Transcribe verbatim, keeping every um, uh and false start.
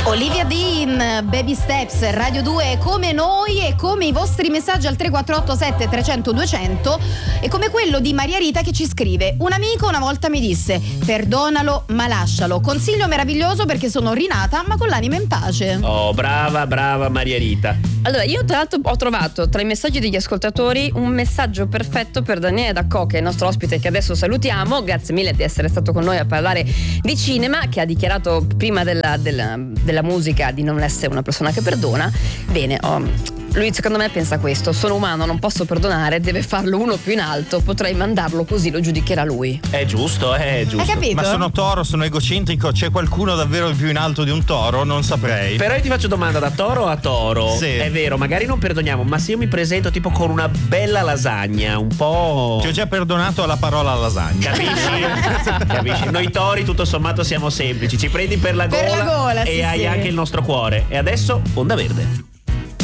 Olivia Dean, Baby Steps, Radio due come noi e come i vostri messaggi al tre quattro otto sette trecento duecento e come quello di Maria Rita che ci scrive: un amico una volta mi disse perdonalo ma lascialo, consiglio meraviglioso perché sono rinata ma con l'anima in pace. Oh, brava, brava Maria Rita. Allora, io tra l'altro ho trovato tra i messaggi degli ascoltatori un messaggio perfetto per Daniele Daccò, che è il nostro ospite che adesso salutiamo. Grazie mille di essere stato con noi a parlare di cinema, che ha dichiarato prima della, della, della musica di non essere una persona che perdona. Bene, oh, lui secondo me pensa questo: sono umano, non posso perdonare, deve farlo uno più in alto, potrei mandarlo così lo giudicherà lui. È giusto, è giusto. Hai capito? Ma sono toro, sono egocentrico, c'è qualcuno davvero più in alto di un toro? Non saprei. Però io ti faccio domanda, da toro a toro. Sì. È vero, magari non perdoniamo, ma se io mi presento tipo con una bella lasagna, un po'... Ti ho già perdonato alla parola lasagna. Capisci? Capisci? Noi tori tutto sommato siamo semplici, ci prendi per la Per gola, la gola, e sì, hai sì. anche il nostro cuore. E adesso Onda Verde.